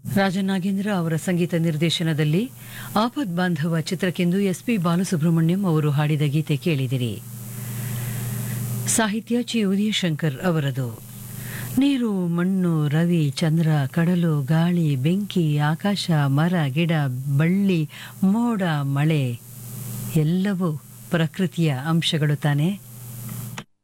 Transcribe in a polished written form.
ರಾಜನಾಗೇಂದ್ರ ಅವರ ಸಂಗೀತ ನಿರ್ದೇಶನದಲ್ಲಿ ಆಪದ್ ಬಾಂಧವ ಚಿತ್ರಕ್ಕೆಂದು ಎಸ್ಪಿ ಬಾಲಸುಬ್ರಹ್ಮಣ್ಯಂ ಅವರು ಹಾಡಿದ ಗೀತೆ ಕೇಳಿದಿರಿ. ಸಾಹಿತ್ಯ ಚಿ ಉದಯಶಂಕರ್ ಅವರದು. ನೀರು, ಮಣ್ಣು, ರವಿ, ಚಂದ್ರ, ಕಡಲು, ಗಾಳಿ, ಬೆಂಕಿ, ಆಕಾಶ, ಮರ, ಗಿಡ, ಬಳ್ಳಿ, ಮೋಡ, ಮಳೆ ಎಲ್ಲವೂ ಪ್ರಕೃತಿಯ ಅಂಶಗಳು ತಾನೇ.